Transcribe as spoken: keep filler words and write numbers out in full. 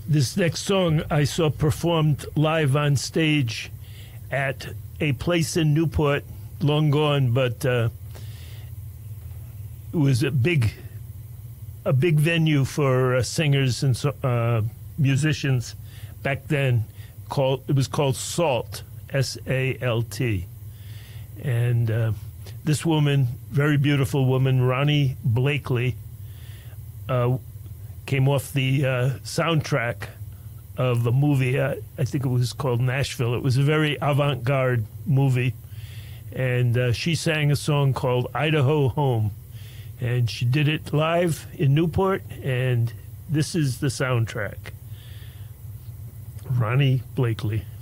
This next song I saw performed live on stage at a place in Newport, long gone, but uh, it was a big, a big venue for uh, singers and uh, musicians back then. Called it was called SALT, S A L T, and uh, this woman, very beautiful woman, Ronnie Blakely, uh, came off the uh, soundtrack of a movie. Uh, I think it was called Nashville. It was a very avant-garde movie, and uh, she sang a song called Idaho Home, and she did it live in Newport, and this is the soundtrack. Ronnie Blakely.